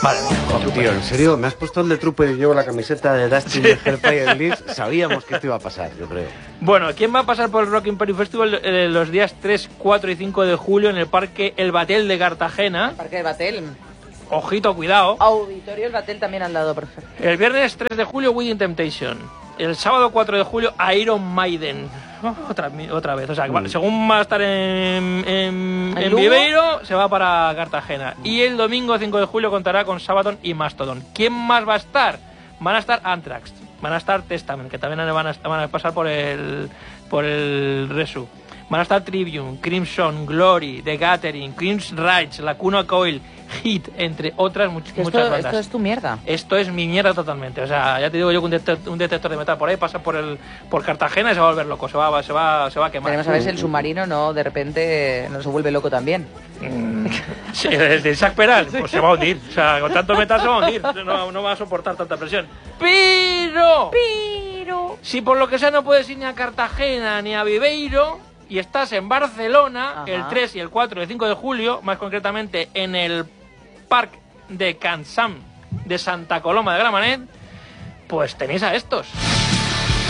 Vale, Tío, ¿en serio? ¿Me has puesto el de Trooper y llevo la camiseta de Dustin de Hellfire Leaves? Sabíamos que esto iba a pasar, yo creo. Bueno, ¿quién va a pasar por el Rock in Peru Festival los días 3, 4 y 5 de julio en el Parque El Batel de Cartagena? Parque del Batel. Ojito, cuidado. Auditorio El Batel también al lado, perfecto. El viernes 3 de julio, Within Temptation. El sábado 4 de julio, Iron Maiden. Otra vez. O sea, según va a estar en Viveiro, se va para Cartagena. Y el domingo 5 de julio contará con Sabaton y Mastodon. ¿Quién más va a estar? Van a estar Anthrax, van a estar Testament, que también van a pasar por el Resu. Van a estar Trivium, Crimson, Glory, The Gathering, Crimson Rage, Lacuna Coil, Hit, entre otras muchas bandas. Esto es tu mierda. Esto es mi mierda totalmente. O sea, ya te digo yo que un detector de metal por ahí pasa por Cartagena y se va a volver loco, se va a quemar. Queremos saber si el submarino no de repente no se vuelve loco también. Sí, el de Isaac Peral, pues se va a hundir. O sea, con tanto metal se va a hundir. No va a soportar tanta presión. Pero si por lo que sea no puedes ir ni a Cartagena ni a Viveiro y estás en Barcelona, el 3 y el 4 y el 5 de julio, más concretamente en el Parque de Can Sam de Santa Coloma de Gramenet, pues tenéis a estos.